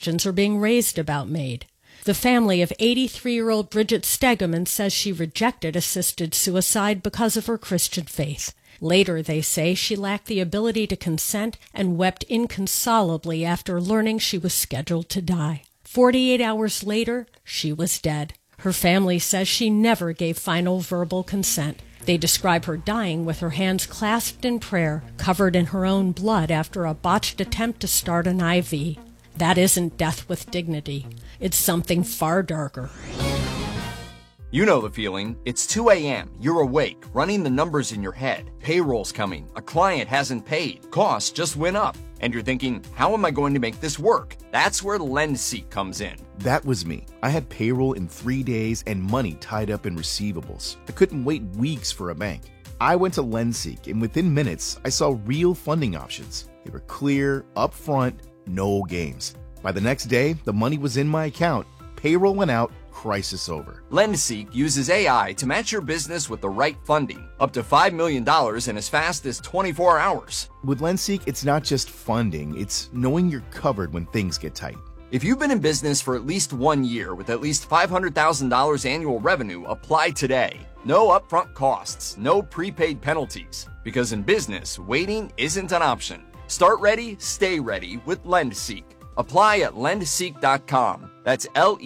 questions are being raised about MAID. The family of 83-year-old Bridget Stegeman says she rejected assisted suicide because of her Christian faith. Later, they say, she lacked the ability to consent and wept inconsolably after learning she was scheduled to die. 48 hours later, she was dead. Her family says she never gave final verbal consent. They describe her dying with her hands clasped in prayer, covered in her own blood after a botched attempt to start an IV. That isn't death with dignity. It's something far darker. You know the feeling. It's 2 a.m. You're awake, running the numbers in your head. Payroll's coming. A client hasn't paid. Costs just went up. And you're thinking, how am I going to make this work? That's where LendSeek comes in. That was me. I had payroll in 3 days and money tied up in receivables. I couldn't wait weeks for a bank. I went to LendSeek, and within minutes, I saw real funding options. They were clear, upfront, no games. By the next day, the money was in my account. Payroll went out. Crisis over. LendSeek uses AI to match your business with the right funding, up to $5 million in as fast as 24 hours. With LendSeek, it's not just funding, it's knowing you're covered when things get tight. If you've been in business for at least 1 year with at least $500,000 annual revenue, apply today. No upfront costs, no prepaid penalties, because in business, waiting isn't an option. Start ready, stay ready with LendSeek. Apply at lendseek.com. That's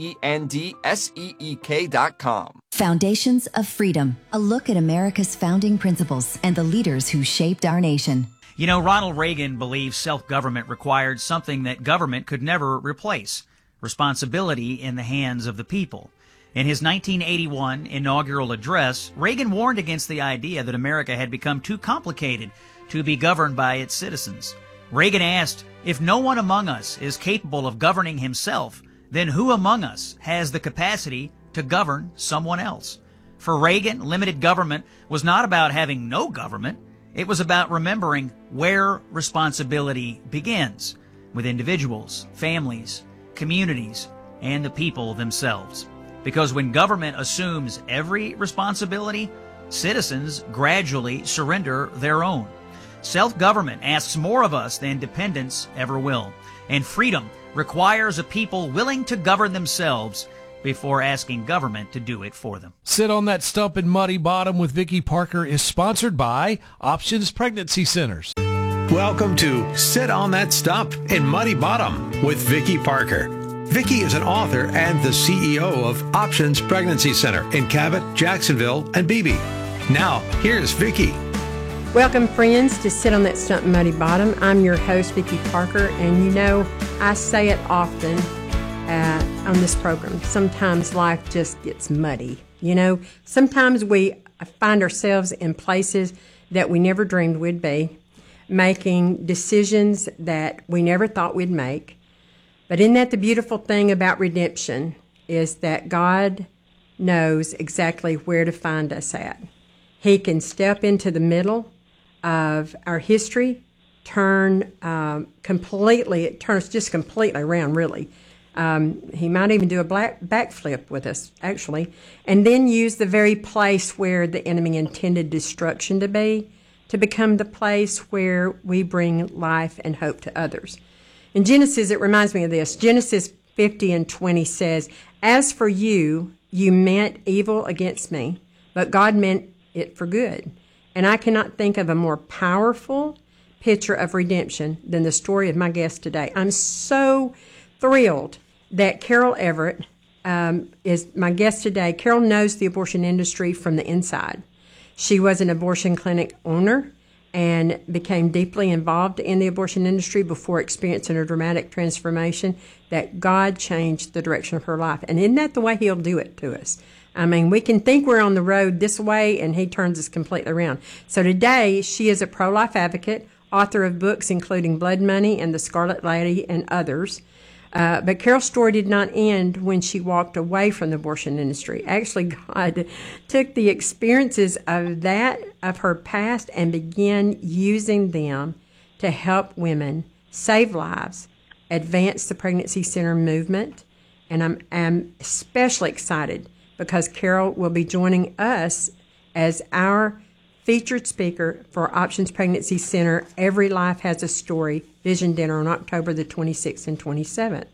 LENDSEEK.com. Foundations of Freedom, a look at America's founding principles and the leaders who shaped our nation. You know, Ronald Reagan believed self-government required something that government could never replace: responsibility in the hands of the people. In his 1981 inaugural address, Reagan warned against the idea that America had become too complicated to be governed by its citizens. Reagan asked, if no one among us is capable of governing himself, then who among us has the capacity to govern someone else? For Reagan, limited government was not about having no government. It was about remembering where responsibility begins, with individuals, families, communities, and the people themselves. Because when government assumes every responsibility, citizens gradually surrender their own. Self-government asks more of us than dependence ever will. And freedom requires a people willing to govern themselves before asking government to do it for them. Sit on That Stump in Muddy Bottom with Vicki Parker is sponsored by Options Pregnancy Centers. Welcome to Sit on That Stump in Muddy Bottom with Vicki Parker. Vicki is an author and the CEO of Options Pregnancy Center in Cabot, Jacksonville, and Beebe. Now, here's Vicki. Welcome, friends, to Sit on That Stump in Muddy Bottom. I'm your host, Vicki Parker, and you know, I say it often on this program. Sometimes life just gets muddy. You know, sometimes we find ourselves in places that we never dreamed we'd be, making decisions that we never thought we'd make. But isn't that the beautiful thing about redemption, is that God knows exactly where to find us at. He can step into the middle of our history, turn us just completely around, really. He might even do a backflip with us, actually, and then use the very place where the enemy intended destruction to be, to become the place where we bring life and hope to others. In Genesis, it reminds me of this. Genesis 50:20 says, "As for you, you meant evil against me, but God meant it for good." And I cannot think of a more powerful picture of redemption than the story of my guest today. I'm so thrilled that Carol Everett is my guest today. Carol knows the abortion industry from the inside. She was an abortion clinic owner and became deeply involved in the abortion industry before experiencing a dramatic transformation that God changed the direction of her life. And isn't that the way He'll do it to us? I mean, we can think we're on the road this way, and He turns us completely around. So today, she is a pro-life advocate, author of books including Blood Money and The Scarlet Lady and others. But Carol's story did not end when she walked away from the abortion industry. Actually, God took the experiences of her past and began using them to help women save lives, advance the pregnancy center movement. And I'm especially excited because Carol will be joining us as our featured speaker for Options Pregnancy Center Every Life Has a Story Vision Dinner on October the 26th and 27th.